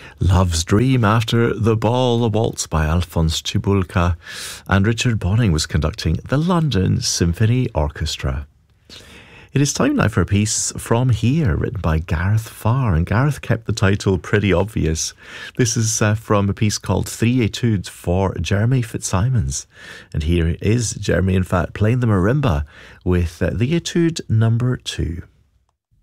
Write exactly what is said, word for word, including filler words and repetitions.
Love's Dream after The Ball, a waltz by Alphonse Cibulka, and Richard Bonning was conducting the London Symphony Orchestra. It is time now for a piece from here written by Gareth Farr, and Gareth kept the title pretty obvious. This is uh, from a piece called Three Etudes for Jeremy Fitzsimons, and here is Jeremy in fact playing the marimba with uh, the etude number two.